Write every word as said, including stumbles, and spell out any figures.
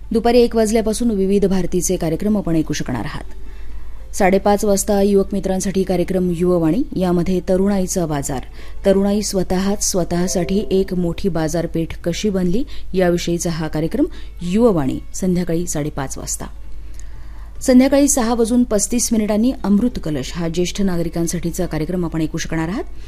दुपारी एक वाजल्यापासून विविध भारतीचे कार्यक्रम आपण ऐकू शकणार आहात. साडेपाच वाजता युवक मित्रांसाठी कार्यक्रम युववाणी. यामध्ये तरुणाईचा बाजार, तरुणाई स्वतःच स्वतःसाठी एक मोठी बाजारपेठ कशी बनली याविषयीचा हा कार्यक्रम युववाणी संध्याकाळी साडेपाच वाजता. संध्याकाळी सहा वाजून पस्तीस मिनिटांनी अमृत कलश हा ज्येष्ठ नागरिकांसाठीचा कार्यक्रम आपण ऐकू शकणार आहात.